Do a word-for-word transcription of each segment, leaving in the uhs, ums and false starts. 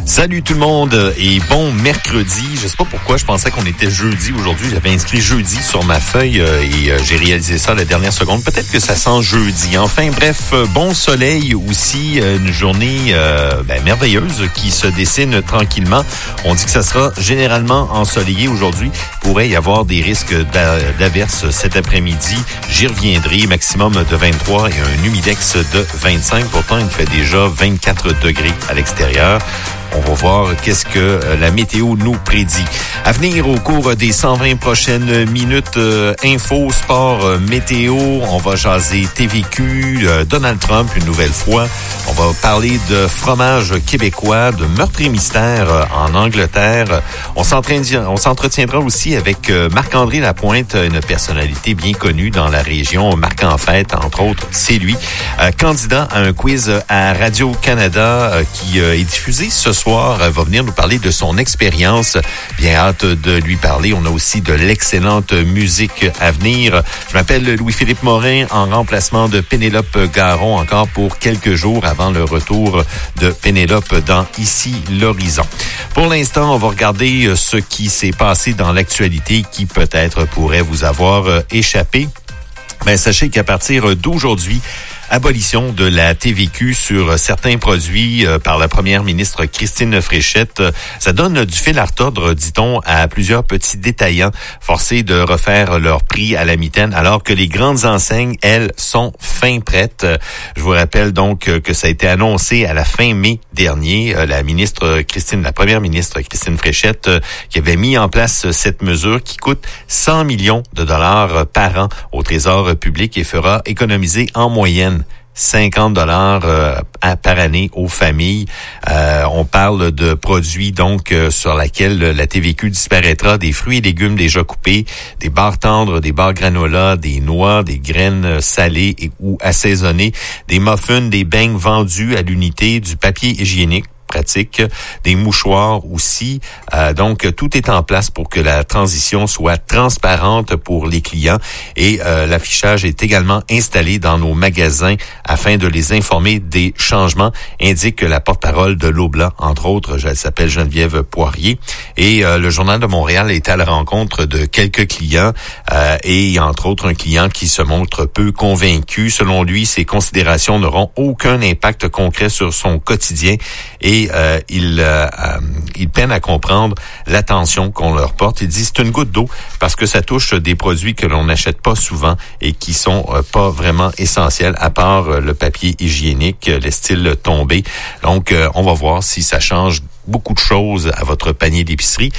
Salut tout le monde et bon mercredi. Je sais pas pourquoi je pensais qu'on était jeudi aujourd'hui. J'avais inscrit jeudi sur ma feuille euh, et euh, j'ai réalisé ça à la dernière seconde. Peut-être que ça sent jeudi. Enfin bref, euh, bon soleil aussi. Euh, une journée euh, ben, merveilleuse qui se dessine tranquillement. On dit que ça sera généralement ensoleillé aujourd'hui. Il pourrait y avoir des risques d'a- d'averses cet après-midi. J'y reviendrai. Maximum de vingt-trois et un humidex de vingt-cinq. Pourtant, il fait déjà vingt-quatre degrés à l'extérieur. On va voir qu'est-ce que la météo nous prédit. À venir au cours des cent vingt prochaines minutes, euh, info, sport, euh, météo. On va jaser T V Q, euh, Donald Trump une nouvelle fois. On va parler de fromage québécois, de meurtre et mystère euh, en Angleterre. On s'entretiendra, on s'entretiendra aussi avec euh, Marc-André Lapointe, une personnalité bien connue dans la région. Marc en fête, entre autres, c'est lui. Euh, candidat à un quiz à Radio-Canada euh, qui euh, est diffusé ce soir, euh, va venir nous parler de son expérience. Bien hâte de lui parler. On a aussi de l'excellente musique à venir. Je m'appelle Louis-Philippe Morin en remplacement de Pénélope Garon encore pour quelques jours avant le retour de Pénélope dans Ici l'Horizon. Pour l'instant, on va regarder ce qui s'est passé dans l'actualité qui peut-être pourrait vous avoir échappé. Ben, sachez qu'à partir d'aujourd'hui, abolition de la T V Q sur certains produits euh, par la première ministre Christine Fréchette. Ça donne du fil à retordre, dit-on, à plusieurs petits détaillants forcés de refaire leur prix à la mitaine, alors que les grandes enseignes, elles, sont fin prêtes. Je vous rappelle donc que ça a été annoncé à la fin mai dernier. La ministre Christine, la première ministre Christine Fréchette, qui avait mis en place cette mesure qui coûte cent millions de dollars par an au Trésor public et fera économiser en moyenne cinquante dollars euh, par année aux familles. Euh, on parle de produits donc euh, sur lesquels la T V Q disparaîtra, des fruits et légumes déjà coupés, des barres tendres, des barres granola, des noix, des graines salées et, ou assaisonnées, des muffins, des beignes vendus à l'unité, du papier hygiénique pratique, des mouchoirs aussi. Euh, donc, tout est en place pour que la transition soit transparente pour les clients et euh, l'affichage est également installé dans nos magasins afin de les informer des changements, indique la porte-parole de Loblaw, entre autres. Elle s'appelle Geneviève Poirier. Et euh, le Journal de Montréal est à la rencontre de quelques clients euh, et entre autres un client qui se montre peu convaincu. Selon lui, ces considérations n'auront aucun impact concret sur son quotidien et Et euh, il, euh, euh, il peine à comprendre l'attention qu'on leur porte. Il dit c'est une goutte d'eau parce que ça touche des produits que l'on n'achète pas souvent et qui sont euh, pas vraiment essentiels à part euh, le papier hygiénique, euh, les styles tombés. Donc, euh, on va voir si ça change beaucoup de choses à votre panier d'épicerie.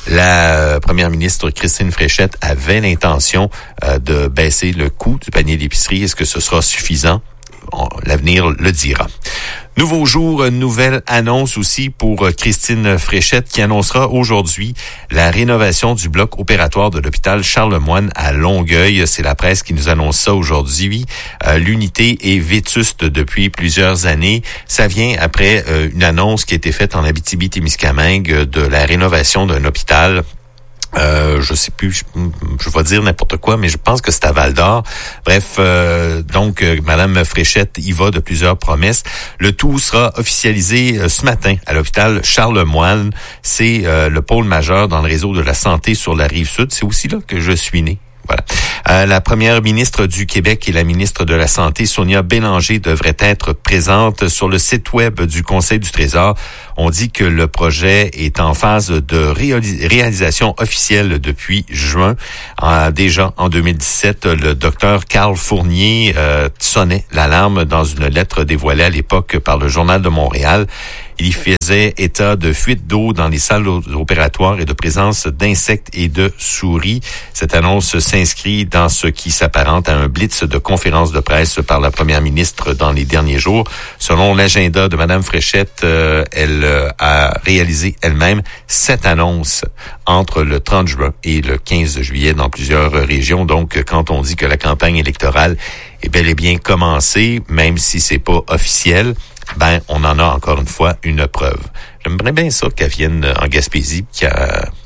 La première ministre Christine Fréchette avait l'intention euh, de baisser le coût du panier d'épicerie. Est-ce que ce sera suffisant? On, l'avenir le dira. Nouveau jour, nouvelle annonce aussi pour Christine Fréchette qui annoncera aujourd'hui la rénovation du bloc opératoire de l'hôpital Charlemagne à Longueuil. C'est la presse qui nous annonce ça aujourd'hui. Euh, l'unité est vétuste depuis plusieurs années. Ça vient après euh, une annonce qui a été faite en Abitibi-Témiscamingue de la rénovation d'un hôpital. Euh, je sais plus, je, je vais dire n'importe quoi, mais je pense que c'est à Val-d'Or. Bref, euh, donc, euh, Madame Fréchette y va de plusieurs promesses. Le tout sera officialisé euh, ce matin à l'hôpital Charlemagne. C'est euh, le pôle majeur dans le réseau de la santé sur la Rive-Sud. C'est aussi là que je suis né. Voilà. Euh, la première ministre du Québec et la ministre de la Santé, Sonia Bélanger, devraient être présentes sur le site web du Conseil du Trésor. On dit que le projet est en phase de réalis- réalisation officielle depuis juin. Euh, déjà en deux mille dix-sept, le docteur Carl Fournier euh, sonnait l'alarme dans une lettre dévoilée à l'époque par le Journal de Montréal. Il faisait état de fuite d'eau dans les salles opératoires et de présence d'insectes et de souris. Cette annonce s'inscrit dans ce qui s'apparente à un blitz de conférences de presse par la première ministre dans les derniers jours. Selon l'agenda de Madame Fréchette, euh, elle euh, a réalisé elle-même sept annonces entre le trente juin et le quinze juillet dans plusieurs régions. Donc, quand on dit que la campagne électorale est bel et bien commencée, même si c'est pas officiel, ben, on en a encore une fois une preuve. J'aimerais bien ça qu'elle vienne en Gaspésie, qu'elle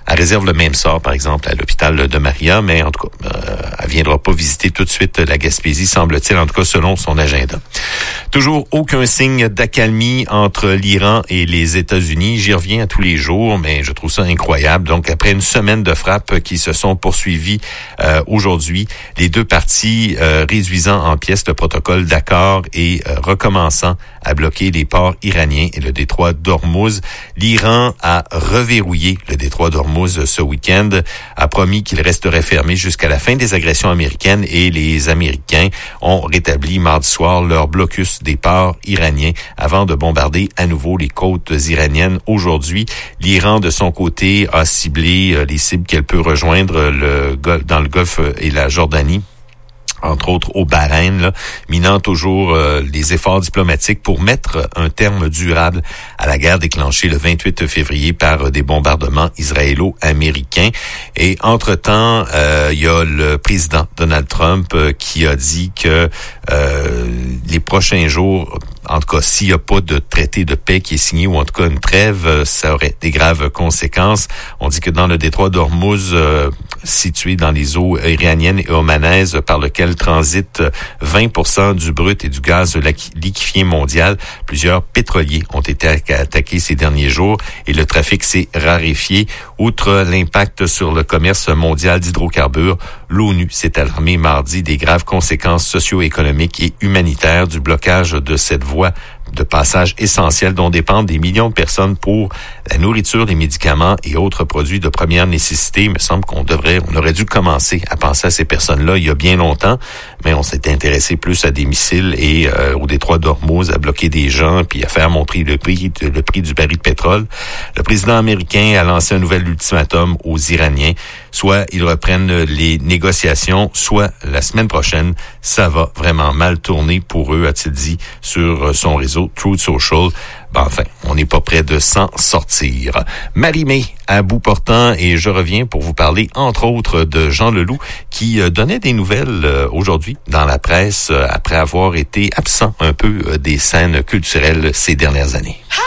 Elle réserve le même sort, par exemple, à l'hôpital de Maria, mais en tout cas, euh, elle viendra pas visiter tout de suite la Gaspésie, semble-t-il, en tout cas selon son agenda. Toujours aucun signe d'accalmie entre l'Iran et les États-Unis. J'y reviens à tous les jours, mais je trouve ça incroyable. Donc, après une semaine de frappes qui se sont poursuivies euh, aujourd'hui, les deux parties euh, réduisant en pièces le protocole d'accord et euh, recommençant à bloquer les ports iraniens et le détroit d'Ormuz. L'Iran a reverrouillé le détroit d'Ormuz ce week-end, a promis qu'il resterait fermé jusqu'à la fin des agressions américaines et les Américains ont rétabli mardi soir leur blocus des ports iraniens avant de bombarder à nouveau les côtes iraniennes aujourd'hui. L'Iran, de son côté, a ciblé les cibles qu'elle peut rejoindre le, dans le Golfe et la Jordanie, entre autres au Bahreïn, là, minant toujours euh, les efforts diplomatiques pour mettre un terme durable à la guerre déclenchée le vingt-huit février par euh, des bombardements israélo-américains. Et entre-temps, euh, il y a le président Donald Trump euh, qui a dit que euh, les prochains jours, en tout cas, s'il n'y a pas de traité de paix qui est signé, ou en tout cas une trêve, ça aurait des graves conséquences. On dit que dans le détroit d'Ormuz, euh, situé dans les eaux iraniennes et omanaises, par lequel transite vingt pour cent du brut et du gaz liquéfié mondial, plusieurs pétroliers ont été attaqués ces derniers jours et le trafic s'est raréfié. Outre l'impact sur le commerce mondial d'hydrocarbures, l'ONU s'est alarmée mardi des graves conséquences socio-économiques et humanitaires du blocage de cette voie de passage essentiel dont dépendent des millions de personnes pour la nourriture, les médicaments et autres produits de première nécessité. Il me semble qu'on devrait, on aurait dû commencer à penser à ces personnes-là il y a bien longtemps, mais on s'est intéressé plus à des missiles et euh, au détroit d'Ormuz, à bloquer des gens puis à faire monter le prix, le prix du baril de pétrole. Le président américain a lancé un nouvel ultimatum aux Iraniens. Soit ils reprennent les négociations, soit la semaine prochaine, ça va vraiment mal tourner pour eux, a-t-il dit sur son réseau Truth Social. Ben enfin, on n'est pas près de s'en sortir. Marie-Mé à bout portant et je reviens pour vous parler entre autres de Jean Leloup qui euh, donnait des nouvelles euh, aujourd'hui dans la presse euh, après avoir été absent un peu euh, des scènes culturelles ces dernières années.